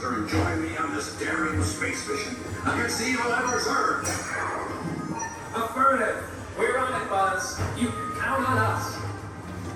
Sir, and join me on this daring space mission against the evil Emperor's Earth. Affirmative. We're on it, Buzz. You can count on us.